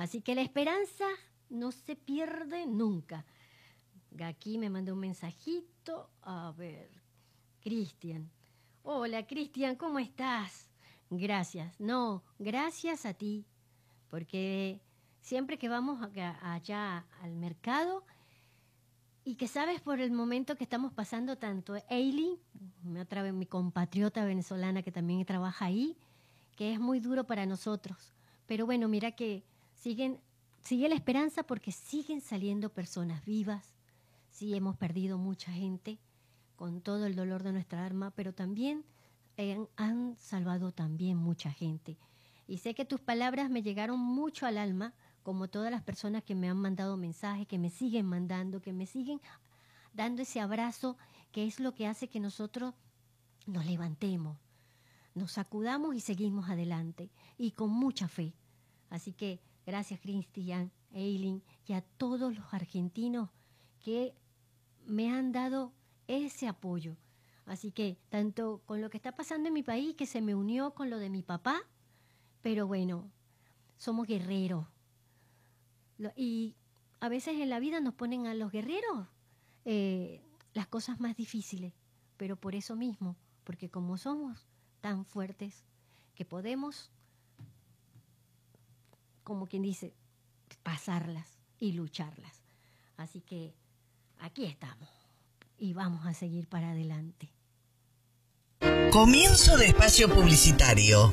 Así que la esperanza no se pierde nunca. Aquí me mandó un mensajito. A ver, Cristian. Hola, Cristian, ¿cómo estás? Gracias. No, gracias a ti. Porque siempre que vamos allá al mercado y que sabes por el momento que estamos pasando tanto, Eileen, otra vez mi compatriota venezolana que también trabaja ahí, que es muy duro para nosotros. Pero bueno, mira que sigue la esperanza porque siguen saliendo personas vivas. Sí, hemos perdido mucha gente con todo el dolor de nuestra alma, pero también han salvado también mucha gente. Y sé que tus palabras me llegaron mucho al alma, como todas las personas que me han mandado mensajes, que me siguen mandando, que me siguen dando ese abrazo, que es lo que hace que nosotros nos levantemos, nos sacudamos y seguimos adelante, y con mucha fe. Así que gracias, Cristian, Eileen, y a todos los argentinos que me han dado ese apoyo. Así que tanto con lo que está pasando en mi país, que se me unió con lo de mi papá, pero bueno, somos guerreros. Y a veces en la vida nos ponen a los guerreros las cosas más difíciles, pero por eso mismo, porque como somos tan fuertes que podemos, como quien dice, pasarlas y lucharlas. Así que aquí estamos y vamos a seguir para adelante. Comienzo de espacio publicitario.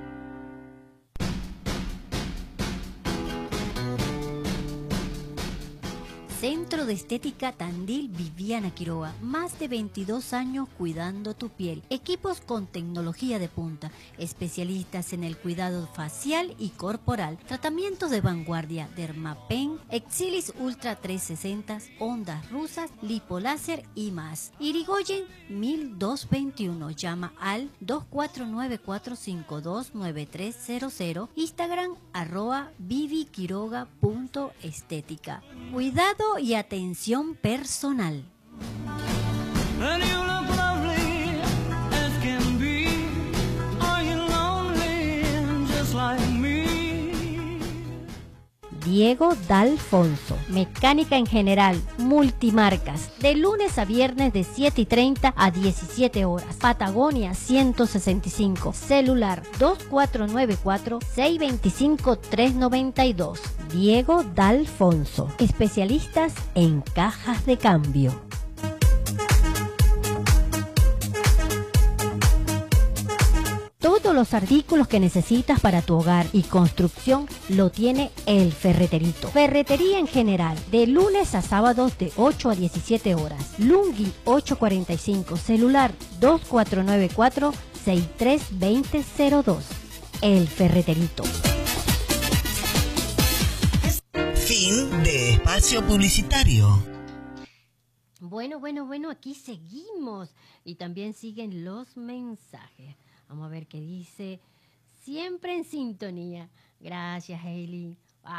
Centro de Estética Tandil Viviana Quiroga. Más de 22 años cuidando tu piel. Equipos con tecnología de punta. Especialistas en el cuidado facial y corporal. Tratamientos de vanguardia. Dermapen, Exilis Ultra 360, ondas rusas, lipoláser y más. Irigoyen 1221. Llama al 2494529300. Instagram @viviquiroga.estética. Cuidado y atención personal. Diego D'Alfonso, mecánica en general, multimarcas, de lunes a viernes de 7:30 a 17 horas. Patagonia 165, celular 2494-625-392. Diego D'Alfonso, especialistas en cajas de cambio. Todos los artículos que necesitas para tu hogar y construcción lo tiene El Ferreterito. Ferretería en general, de lunes a sábados de 8 a 17 horas. Lungui 845, celular 2494-632002. El Ferreterito. Fin de espacio publicitario. Bueno, aquí seguimos. Y también siguen los mensajes. Vamos a ver qué dice. Siempre en sintonía. Gracias, Hailey.